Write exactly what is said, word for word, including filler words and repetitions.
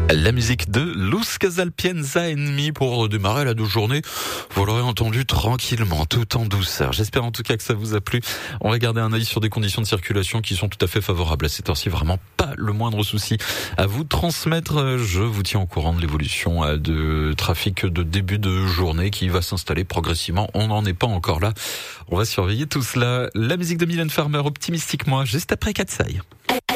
La musique de Luz Casalpienza Enemy pour démarrer la deux journée. Vous l'aurez entendu tranquillement, tout en douceur. J'espère en tout cas que ça vous a plu. On va garder un œil sur des conditions de circulation qui sont tout à fait favorables à cette heure-ci. Vraiment pas le moindre souci à vous transmettre. Je vous tiens au courant de l'évolution de trafic de début de journée qui va s'installer progressivement. On n'en est pas encore là. On va surveiller tout cela. La musique de Mylène Farmer, Optimistique Moi, juste après Katsai.